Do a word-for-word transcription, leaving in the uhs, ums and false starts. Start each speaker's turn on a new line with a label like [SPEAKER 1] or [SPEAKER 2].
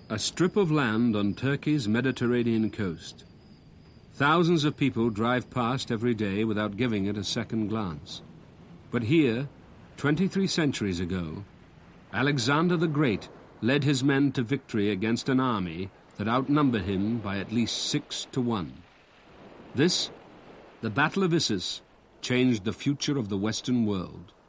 [SPEAKER 1] A strip of land on Turkey's Mediterranean coast. Thousands of people drive past every day without giving it a second glance. But here, twenty-three centuries ago, Alexander the Great led his men to victory against an army that outnumbered him by at least six to one. This, the Battle of Issus, changed the future of the Western world.